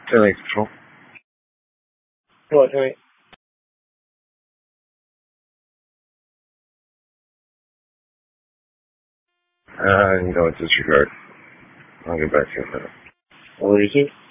10 control. What, Tony? It's disregard. I'll get back to you in a minute. What were you saying?